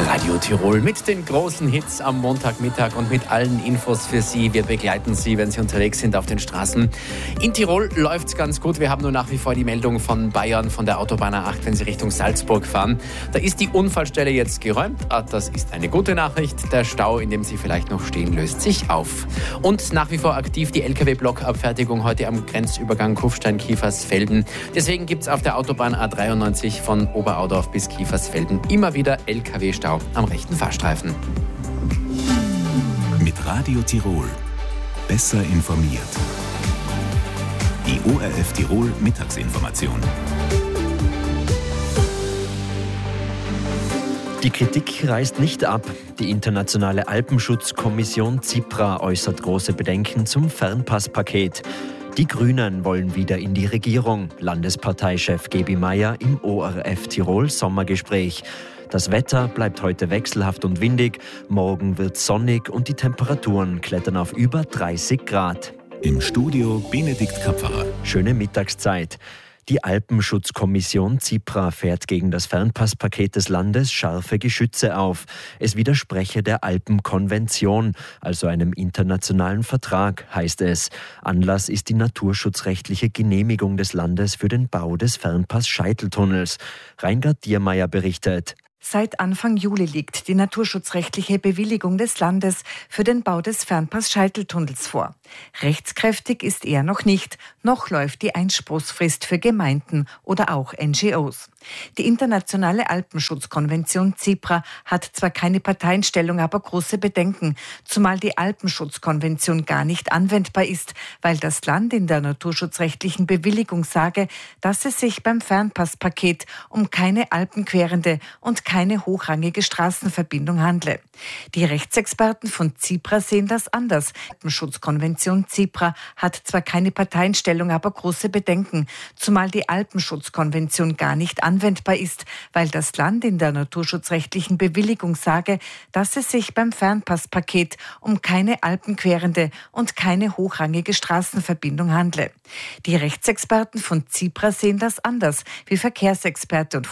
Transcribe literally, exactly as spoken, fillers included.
Radio Tirol mit den großen Hits am Montagmittag und mit allen Infos für Sie. Wir begleiten Sie, wenn Sie unterwegs sind auf den Straßen. In Tirol läuft es ganz gut. Wir haben nur nach wie vor die Meldung von Bayern von der Autobahn A acht, wenn Sie Richtung Salzburg fahren. Da ist die Unfallstelle jetzt geräumt. Das ist eine gute Nachricht. Der Stau, in dem Sie vielleicht noch stehen, löst sich auf. Und nach wie vor aktiv die L K W-Blockabfertigung heute am Grenzübergang Kufstein-Kiefersfelden. Deswegen gibt es auf der Autobahn A dreiundneunzig von Oberaudorf bis Kiefersfelden immer wieder L K W-Stau am rechten Fahrstreifen. Mit Radio Tirol besser informiert. Die O R F Tirol Mittagsinformation. Die Kritik reißt nicht ab. Die internationale Alpenschutzkommission CIPRA äußert große Bedenken zum Fernpasspaket. Die Grünen wollen wieder in die Regierung. Landesparteichef Gebi Meier im O R F Tirol Sommergespräch. Das Wetter bleibt heute wechselhaft und windig. Morgen wird sonnig und die Temperaturen klettern auf über dreißig Grad. Im Studio Benedikt Kapferer. Schöne Mittagszeit. Die Alpenschutzkommission CIPRA fährt gegen das Fernpasspaket des Landes scharfe Geschütze auf. Es widerspreche der Alpenkonvention, also einem internationalen Vertrag, heißt es. Anlass ist die naturschutzrechtliche Genehmigung des Landes für den Bau des Fernpass-Scheiteltunnels. Reingard Diermeier berichtet. Seit Anfang Juli liegt die naturschutzrechtliche Bewilligung des Landes für den Bau des Fernpass-Scheiteltunnels vor. Rechtskräftig ist er noch nicht, noch läuft die Einspruchsfrist für Gemeinden oder auch N G Os. Die internationale Alpenschutzkonvention CIPRA hat zwar keine Parteienstellung, aber große Bedenken, zumal die Alpenschutzkonvention gar nicht anwendbar ist, weil das Land in der naturschutzrechtlichen Bewilligung sage, dass es sich beim Fernpasspaket um keine alpenquerende und keine hochrangige Straßenverbindung handle. Die Rechtsexperten von CIPRA sehen das anders. Die Alpenschutzkonvention CIPRA hat zwar keine Parteienstellung, aber große Bedenken, zumal die Alpenschutzkonvention gar nicht anwendbar ist, weil das Land in der naturschutzrechtlichen Bewilligung sage, dass es sich beim Fernpasspaket um keine alpenquerende und keine hochrangige Straßenverbindung handle. Die Rechtsexperten von CIPRA sehen das anders, wie Verkehrsexperte und